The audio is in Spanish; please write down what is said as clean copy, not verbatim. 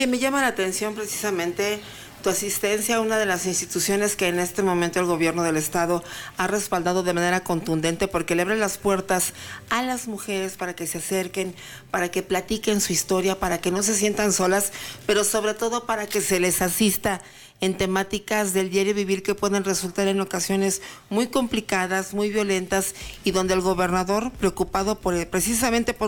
Que me llama la atención precisamente tu asistencia a una de las instituciones que en este momento el gobierno del estado ha respaldado de manera contundente, porque le abre las puertas a las mujeres para que se acerquen, para que platiquen su historia, para que no se sientan solas, pero sobre todo para que se les asista en temáticas del diario vivir que pueden resultar en ocasiones muy complicadas, muy violentas, y donde el gobernador, preocupado precisamente por